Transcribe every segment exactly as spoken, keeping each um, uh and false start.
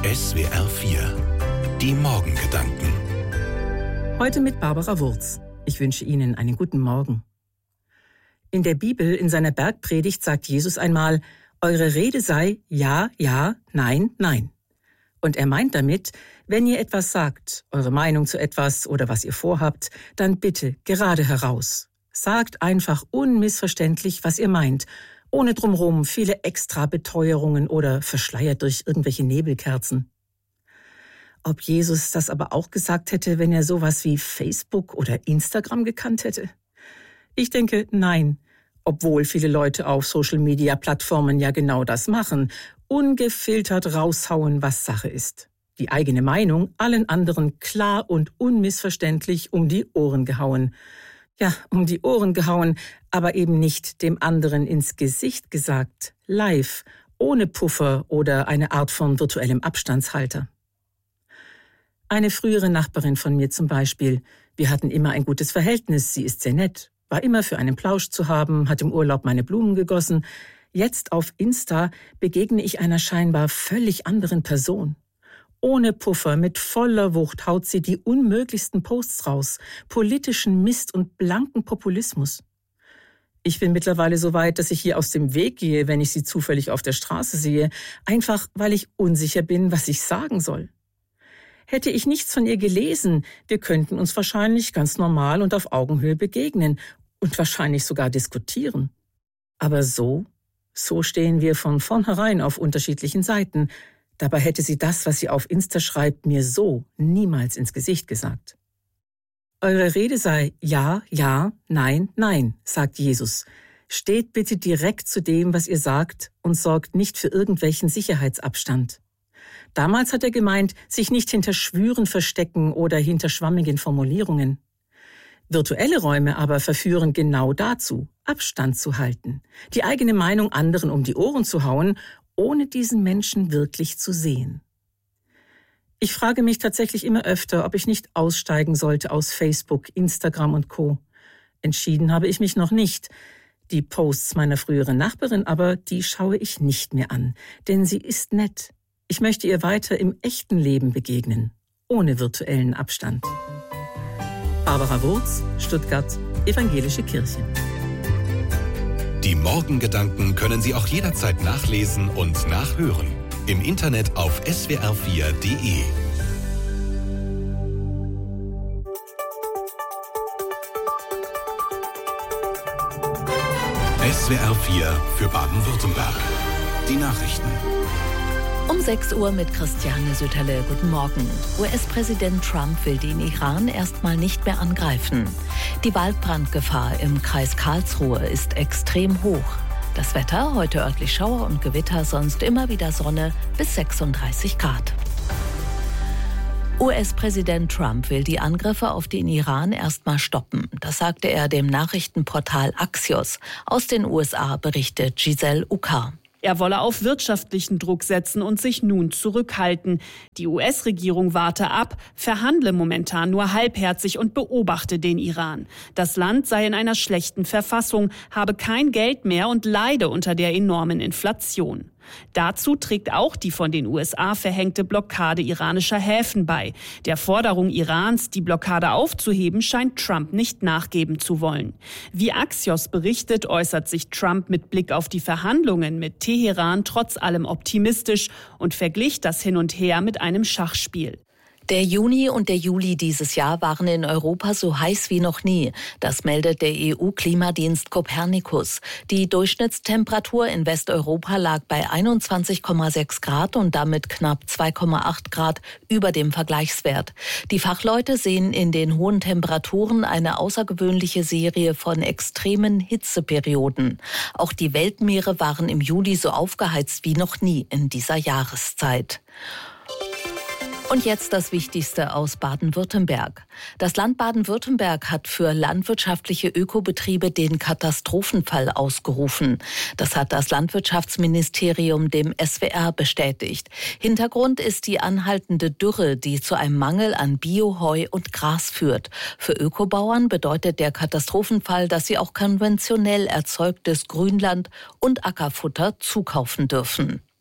S W R vier. Die Morgengedanken. Heute mit Barbara Wurz. Ich wünsche Ihnen einen guten Morgen. In der Bibel, in seiner Bergpredigt, sagt Jesus einmal, eure Rede sei ja, ja, nein, nein. Und er meint damit, wenn ihr etwas sagt, eure Meinung zu etwas oder was ihr vorhabt, dann bitte gerade heraus. Sagt einfach unmissverständlich, was ihr meint, ohne drumherum viele extra Beteuerungen oder verschleiert durch irgendwelche Nebelkerzen. Ob Jesus das aber auch gesagt hätte, wenn er sowas wie Facebook oder Instagram gekannt hätte? Ich denke, nein, obwohl viele Leute auf Social-Media-Plattformen ja genau das machen, ungefiltert raushauen, was Sache ist. Die eigene Meinung allen anderen klar und unmissverständlich um die Ohren gehauen. Ja, um die Ohren gehauen, aber eben nicht dem anderen ins Gesicht gesagt, live, ohne Puffer oder eine Art von virtuellem Abstandshalter. Eine frühere Nachbarin von mir zum Beispiel, wir hatten immer ein gutes Verhältnis, sie ist sehr nett, war immer für einen Plausch zu haben, hat im Urlaub meine Blumen gegossen. Jetzt auf Insta begegne ich einer scheinbar völlig anderen Person. Ohne Puffer, mit voller Wucht haut sie die unmöglichsten Posts raus, politischen Mist und blanken Populismus. Ich bin mittlerweile so weit, dass ich ihr aus dem Weg gehe, wenn ich sie zufällig auf der Straße sehe, einfach weil ich unsicher bin, was ich sagen soll. Hätte ich nichts von ihr gelesen, wir könnten uns wahrscheinlich ganz normal und auf Augenhöhe begegnen und wahrscheinlich sogar diskutieren. Aber so, so stehen wir von vornherein auf unterschiedlichen Seiten. Dabei hätte sie das, was sie auf Insta schreibt, mir so niemals ins Gesicht gesagt. Eure Rede sei ja, ja, nein, nein, sagt Jesus. Steht bitte direkt zu dem, was ihr sagt und sorgt nicht für irgendwelchen Sicherheitsabstand. Damals hat er gemeint, sich nicht hinter Schwüren verstecken oder hinter schwammigen Formulierungen. Virtuelle Räume aber verführen genau dazu, Abstand zu halten, die eigene Meinung anderen um die Ohren zu hauen, ohne diesen Menschen wirklich zu sehen. Ich frage mich tatsächlich immer öfter, ob ich nicht aussteigen sollte aus Facebook, Instagram und Co. Entschieden habe ich mich noch nicht. Die Posts meiner früheren Nachbarin aber, die schaue ich nicht mehr an, denn sie ist nett. Ich möchte ihr weiter im echten Leben begegnen, ohne virtuellen Abstand. Barbara Wurz, Stuttgart, Evangelische Kirche. Die Morgengedanken können Sie auch jederzeit nachlesen und nachhören. Im Internet auf S W R vier Punkt de. S W R vier für Baden-Württemberg. Die Nachrichten. Um sechs Uhr mit Christiane Sütterle. Guten Morgen. U S-Präsident Trump will den Iran erstmal nicht mehr angreifen. Die Waldbrandgefahr im Kreis Karlsruhe ist extrem hoch. Das Wetter, heute örtlich Schauer und Gewitter, sonst immer wieder Sonne bis sechsunddreißig Grad. U S-Präsident Trump will die Angriffe auf den Iran erstmal stoppen. Das sagte er dem Nachrichtenportal Axios. Aus den U S A berichtet Giselle Ucar. Er wolle auf wirtschaftlichen Druck setzen und sich nun zurückhalten. Die U S-Regierung warte ab, verhandle momentan nur halbherzig und beobachte den Iran. Das Land sei in einer schlechten Verfassung, habe kein Geld mehr und leide unter der enormen Inflation. Dazu trägt auch die von den U S A verhängte Blockade iranischer Häfen bei. Der Forderung Irans, die Blockade aufzuheben, scheint Trump nicht nachgeben zu wollen. Wie Axios berichtet, äußert sich Trump mit Blick auf die Verhandlungen mit Teheran trotz allem optimistisch und verglich das Hin und Her mit einem Schachspiel. Der Juni und der Juli dieses Jahr waren in Europa so heiß wie noch nie. Das meldet der E U-Klimadienst Copernicus. Die Durchschnittstemperatur in Westeuropa lag bei einundzwanzig Komma sechs Grad und damit knapp zwei Komma acht Grad über dem Vergleichswert. Die Fachleute sehen in den hohen Temperaturen eine außergewöhnliche Serie von extremen Hitzeperioden. Auch die Weltmeere waren im Juli so aufgeheizt wie noch nie in dieser Jahreszeit. Und jetzt das Wichtigste aus Baden-Württemberg. Das Land Baden-Württemberg hat für landwirtschaftliche Ökobetriebe den Katastrophenfall ausgerufen. Das hat das Landwirtschaftsministerium dem S W R bestätigt. Hintergrund ist die anhaltende Dürre, die zu einem Mangel an Bio, Heu und Gras führt. Für Ökobauern bedeutet der Katastrophenfall, dass sie auch konventionell erzeugtes Grünland und Ackerfutter zukaufen dürfen.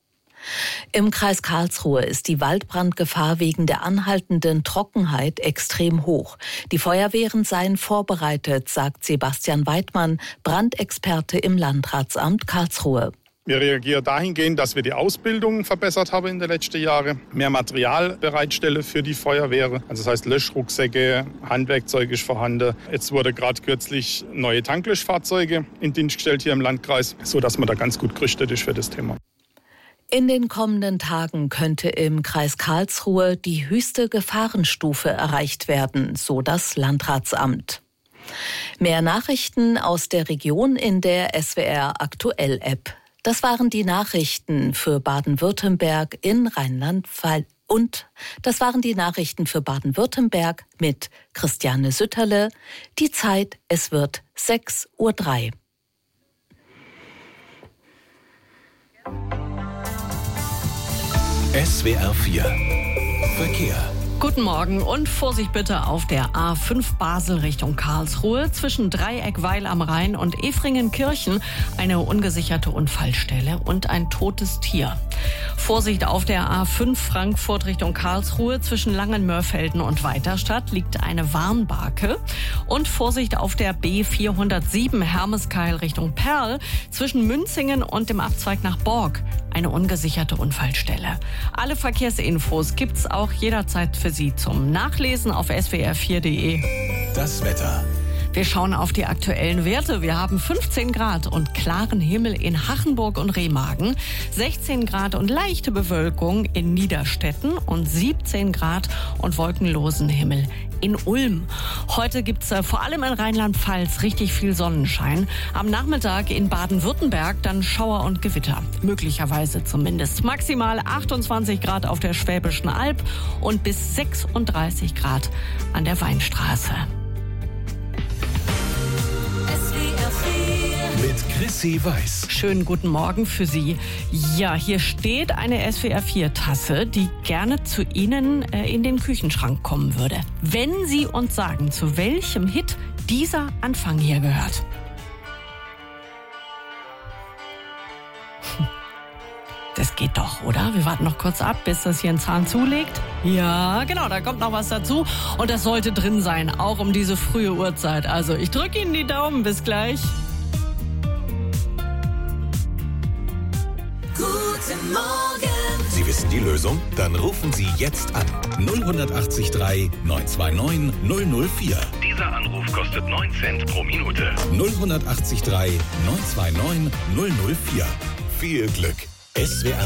Im Kreis Karlsruhe ist die Waldbrandgefahr wegen der anhaltenden Trockenheit extrem hoch. Die Feuerwehren seien vorbereitet, sagt Sebastian Weidmann, Brandexperte im Landratsamt Karlsruhe. Wir reagieren dahingehend, dass wir die Ausbildung verbessert haben in den letzten Jahren, mehr Material bereitstellen für die Feuerwehre. Also das heißt Löschrucksäcke, Handwerkzeug ist vorhanden. Jetzt wurde gerade kürzlich neue Tanklöschfahrzeuge in Dienst gestellt hier im Landkreis, sodass man da ganz gut gerüstet ist für das Thema. In den kommenden Tagen könnte im Kreis Karlsruhe die höchste Gefahrenstufe erreicht werden, so das Landratsamt. Mehr Nachrichten aus der Region in der S W R Aktuell App. Das waren die Nachrichten für Baden-Württemberg in Rheinland-Pfalz. Und das waren die Nachrichten für Baden-Württemberg mit Christiane Sütterle. Die Zeit, es wird sechs Uhr drei. S W R vier Verkehr. Guten Morgen und Vorsicht bitte auf der A fünf Basel Richtung Karlsruhe zwischen Dreieckweil am Rhein und Efringenkirchen eine ungesicherte Unfallstelle und ein totes Tier. Vorsicht auf der A fünf Frankfurt Richtung Karlsruhe zwischen Langenmörfelden und Weiterstadt liegt eine Warnbarke. Und Vorsicht auf der B vierhundertsieben Hermeskeil Richtung Perl zwischen Münzingen und dem Abzweig nach Borg eine ungesicherte Unfallstelle. Alle Verkehrsinfos gibt's auch jederzeit für Sie zum Nachlesen auf s w r vier punkt d e. Das Wetter. Wir schauen auf die aktuellen Werte. Wir haben fünfzehn Grad und klaren Himmel in Hachenburg und Remagen, sechzehn Grad und leichte Bewölkung in Niederstetten und siebzehn Grad und wolkenlosen Himmel in Ulm. Heute gibt's äh, vor allem in Rheinland-Pfalz richtig viel Sonnenschein. Am Nachmittag in Baden-Württemberg dann Schauer und Gewitter. Möglicherweise zumindest. Maximal achtundzwanzig Grad auf der Schwäbischen Alb und bis sechsunddreißig Grad an der Weinstraße. Mit Chrissy Weiß. Schönen guten Morgen für Sie. Ja, hier steht eine S W R vier Tasse, die gerne zu Ihnen äh, in den Küchenschrank kommen würde. Wenn Sie uns sagen, zu welchem Hit dieser Anfang hier gehört. Das geht doch, oder? Wir warten noch kurz ab, bis das hier einen Zahn zulegt. Ja, genau, da kommt noch was dazu. Und das sollte drin sein, auch um diese frühe Uhrzeit. Also ich drücke Ihnen die Daumen, bis gleich. Guten Morgen! Sie wissen die Lösung? Dann rufen Sie jetzt an. null acht drei neun zwei neun null null vier. Dieser Anruf kostet neun Cent pro Minute. null acht drei neun zwei neun null null vier. Viel Glück! S W R